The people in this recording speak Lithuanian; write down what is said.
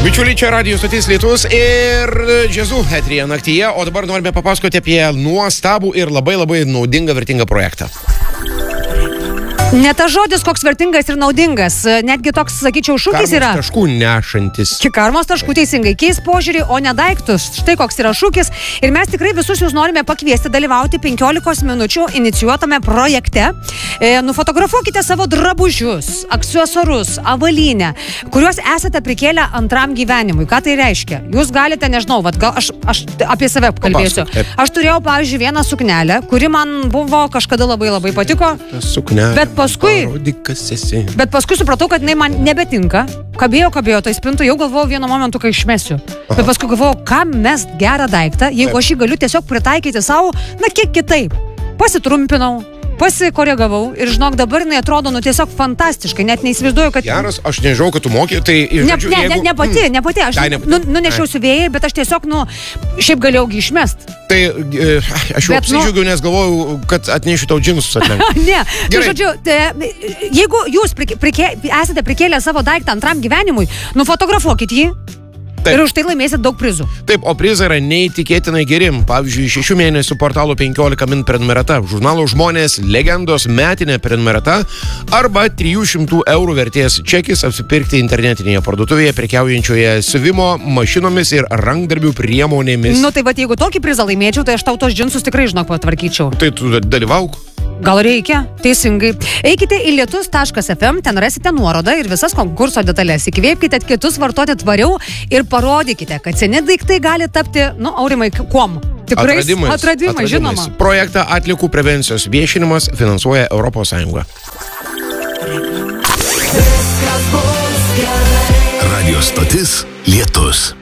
Bičiuliai, čia Radio Stotis Lietus ir Džiazų eteryje naktyje, o dabar norime papasakoti apie nuostabų ir labai naudingą, vertingą projektą. Ne tas žodis, koks vertingas ir naudingas, netgi toks, sakyčiau, šūkis yra. Karmos taškų nešantis. Karmos taškų teisingai, keis požiūrį, o ne daiktus. Štai koks yra šūkis. Ir mes tikrai visus jūs norime pakviesti dalyvauti 15 minučių inicijuotame projekte. Nufotografuokite savo drabužius, aksesuarus, avalynę, kuriuos esate prikėlę antram gyvenimui. Ką tai reiškia? Jūs galite, nežinau, gal aš apie save kalbėsiu. Aš turėjau, pavyzdžiui, vieną suknelę, kuri man buvo kažkada labai patiko. Bet paskui supratau, kad jinai man nebetinka. Kabėjo, tai spintų, jau galvojau vienu momentu, kai išmesiu. Bet paskui galvojau, kam mest gerą daiktą, jeigu aš jį galiu tiesiog pritaikyti savo, kiek kitaip. Pasitrumpinau, pasikoregavau ir žinok, dabar jinai atrodo, tiesiog fantastiškai, net neįsivaizduoju, kad... Geras, aš nežinau, kad tu moki, tai... Ne pati, aš nunešiau siuvėjai, bet aš tiesiog, šiaip galėjau išmest. Tai aš jau apsidžiaugiau, nes galvojau, kad atnešiu tau džinsus atlenkt. Ne, tai žodžiu, jeigu jūs esate prikėlę savo daiktą antram gyvenimui, nufotografuokit jį. Taip. Ir už tai laimėsit daug prizų. Taip, o prizai yra neįtikėtinai geri. Pavyzdžiui, 6 mėnesių portalo 15 min prenumerata, žurnalo Žmonės legendos metinė prenumerata arba 300 eurų vertės čekis apsipirkti internetinėje parduotuvėje prekiaujančioje siuvimo mašinomis ir rankdarbių priemonėmis. Tai va, jeigu tokį prizą laimėčiau, tai aš tau tos džinsus tikrai, patvarkyčiau. Tai tu dalyvauk. Gal reikia? Teisingai. Eikite į lietus.fm, ten rasite nuorodą ir visas konkurso detalės. Įkvėpkite kitus vartoti tvariau ir parodykite, kad seni daiktai gali tapti, Aurimai, kuom? Tikrais atradimais, žinoma. Projektą atliekų prevencijos viešinimas finansuoja Europos Sąjunga. Radio Stotis Lietus.